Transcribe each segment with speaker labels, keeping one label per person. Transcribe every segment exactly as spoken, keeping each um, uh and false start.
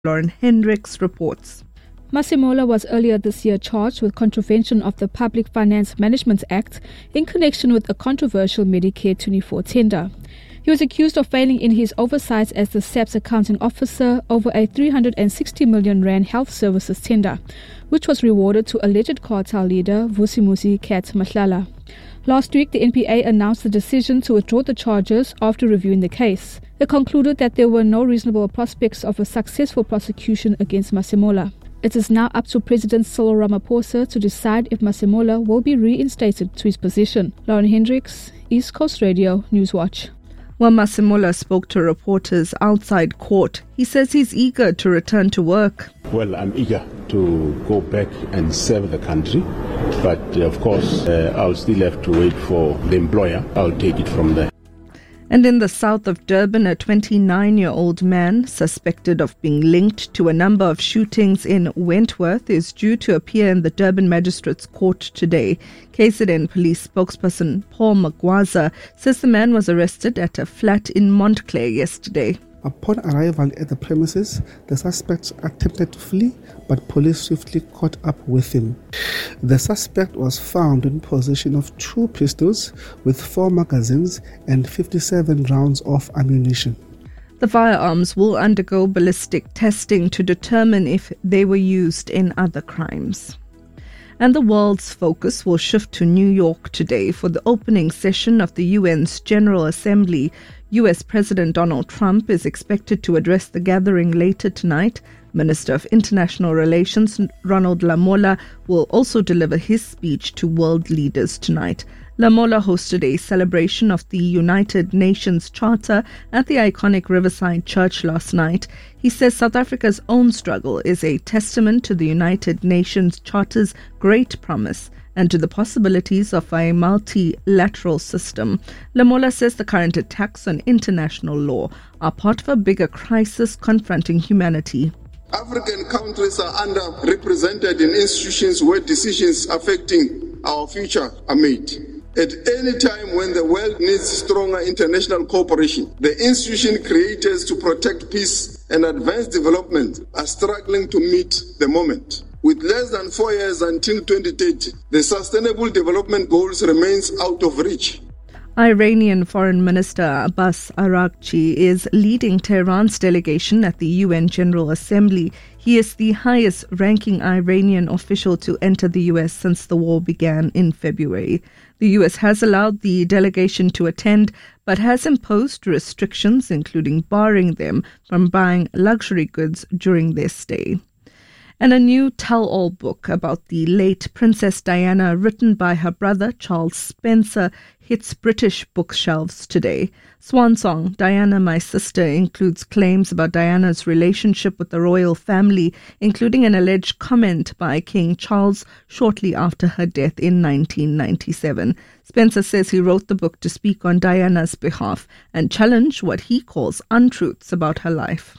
Speaker 1: Lauren Hendricks reports.
Speaker 2: Masemola was earlier this year charged with contravention of the Public Finance Management Act in connection with a controversial Medicare twenty-four tender. He was accused of failing in his oversight as the S A P's accounting officer over a three hundred sixty million rand health services tender, which was rewarded to alleged cartel leader Vusimuzi Cat Mahlala. Last week, the N P A announced the decision to withdraw the charges after reviewing the case. It concluded that there were no reasonable prospects of a successful prosecution against Masemola. It is now up to President Cyril Ramaphosa to decide if Masemola will be reinstated to his position. Lauren Hendricks, East Coast Radio, Newswatch.
Speaker 1: While Masemola spoke to reporters outside court, he says he's eager to return to work.
Speaker 3: Well, I'm eager to go back and serve the country, but uh, of course uh, I'll still have to wait for the employer. I'll take it from there.
Speaker 1: And in the south of Durban, a twenty-nine-year-old man suspected of being linked to a number of shootings in Wentworth is due to appear in the Durban Magistrates Court today. K Z N police spokesperson Paul Magwaza says the man was arrested at a flat in Montclair yesterday.
Speaker 4: Upon arrival at the premises, the suspect attempted to flee, but police swiftly caught up with him. The suspect was found in possession of two pistols with four magazines and fifty-seven rounds of ammunition.
Speaker 1: The firearms will undergo ballistic testing to determine if they were used in other crimes. And the world's focus will shift to New York today for the opening session of the U N's General Assembly. U S President Donald Trump is expected to address the gathering later tonight. Minister of International Relations Ronald Lamola will also deliver his speech to world leaders tonight. Lamola hosted a celebration of the United Nations Charter at the iconic Riverside Church last night. He says South Africa's own struggle is a testament to the United Nations Charter's great promise and to the possibilities of a multilateral system. Lamola says the current attacks on international law are part of a bigger crisis confronting humanity.
Speaker 5: African countries are underrepresented in institutions where decisions affecting our future are made. At any time when the world needs stronger international cooperation, the institution creators to protect peace and advance development are struggling to meet the moment. With less than four years until twenty thirty, the Sustainable Development Goals remains out of reach.
Speaker 1: Iranian Foreign Minister Abbas Araghchi is leading Tehran's delegation at the U N General Assembly. He is the highest-ranking Iranian official to enter the U S since the war began in February. The U S has allowed the delegation to attend, but has imposed restrictions, including barring them from buying luxury goods during their stay. And a new tell-all book about the late Princess Diana, written by her brother Charles Spencer, hits British bookshelves today. Swan Song, Diana, My Sister, includes claims about Diana's relationship with the royal family, including an alleged comment by King Charles shortly after her death in nineteen ninety-seven. Spencer says he wrote the book to speak on Diana's behalf and challenge what he calls untruths about her life.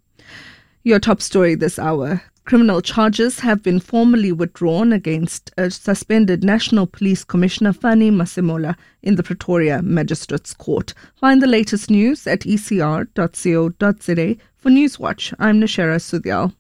Speaker 1: Your top story this hour. Criminal charges have been formally withdrawn against a suspended National Police Commissioner Fani Masemola in the Pretoria Magistrates Court. Find the latest news at e c r dot co dot z a. For Newswatch, I'm Nashera Sudhyal.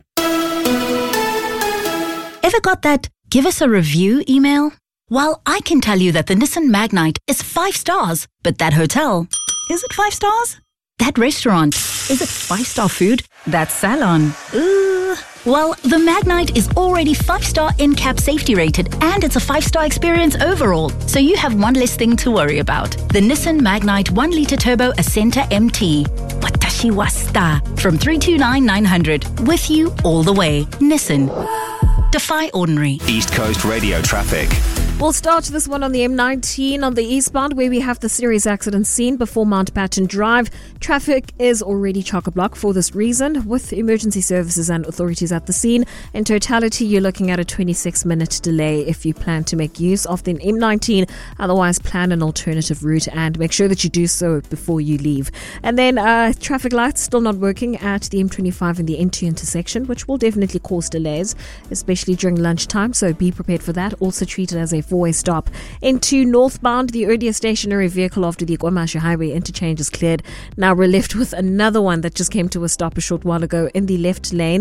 Speaker 6: Ever got that give us a review email? Well, I can tell you that the Nissan Magnite is five stars, but that hotel, is it five stars? That restaurant, is it five-star food? That salon, ooh. Well, the Magnite is already five-star N C A P safety rated and it's a five-star experience overall, so you have one less thing to worry about. The Nissan Magnite one litre Turbo Ascenta M T. Watashi wasta. From three two nine nine hundred. With you all the way. Nissan. Defy ordinary.
Speaker 7: East Coast Radio traffic.
Speaker 8: We'll start this one on the M nineteen on the eastbound, where we have the serious accident scene before Mountbatten Drive. Traffic is already chock-a-block for this reason, with emergency services and authorities at the scene. In totality, you're looking at a twenty-six minute delay if you plan to make use of the M nineteen. Otherwise, plan an alternative route and make sure that you do so before you leave. And then uh, traffic lights still not working at the M twenty-five and the N two intersection, which will definitely cause delays, especially during lunchtime. So be prepared for that. Also treat it as a four-way stop. Into northbound, the earlier stationary vehicle after the KwaMashu Highway interchange is cleared. Now we're left with another one that just came to a stop a short while ago in the left lane.